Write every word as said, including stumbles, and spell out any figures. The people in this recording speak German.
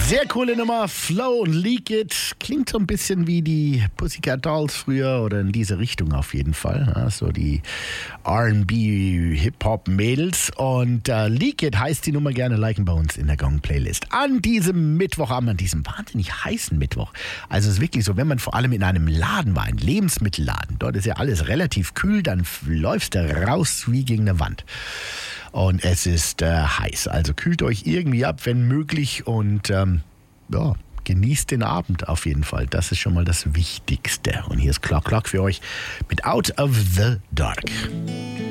Sehr coole Nummer, Flow und Leak It. Klingt so ein bisschen wie die Pussycat Dolls früher oder in diese Richtung auf jeden Fall. Ja, so die R and B Hip-Hop-Mädels. Und äh, Leak It heißt die Nummer, gerne liken bei uns in der Gong-Playlist. An diesem Mittwochabend, an diesem wahnsinnig heißen Mittwoch. Also es ist wirklich so, wenn man vor allem in einem Laden war, ein Lebensmittelladen, dort ist ja alles relativ kühl, dann läufst du raus wie gegen eine Wand. Und es ist äh, heiß, also kühlt euch irgendwie ab, wenn möglich, und ähm, ja, genießt den Abend auf jeden Fall. Das ist schon mal das Wichtigste. Und hier ist Clock Clock für euch mit Out of the Dark.